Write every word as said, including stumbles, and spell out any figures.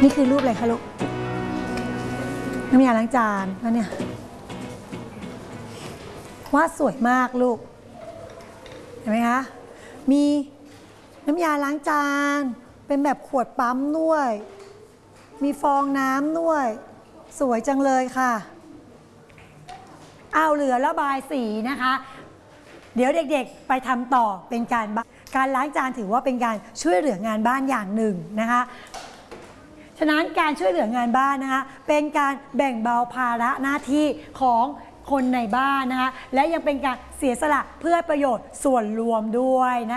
นี่คือรูปอะไรคะลูกน้ำยาล้างจานแล้วเนี่ยวาดสวยมากลูกเห็นไหมคะมีน้ำยาล้างจานเป็นแบบขวดปั๊มด้วยมีฟองน้ำด้วยสวยจังเลยค่ะเอาเหลือระบายสีนะคะเดี๋ยวเด็กๆไปทำต่อเป็นการการล้างจานถือว่าเป็นการช่วยเหลืองานบ้านอย่างหนึ่งนะคะฉะนั้นการช่วยเหลืองานบ้านนะคะเป็นการแบ่งเบาภาระหน้าที่ของคนในบ้านนะคะและยังเป็นการเสียสละเพื่อประโยชน์ส่วนรวมด้วยนะ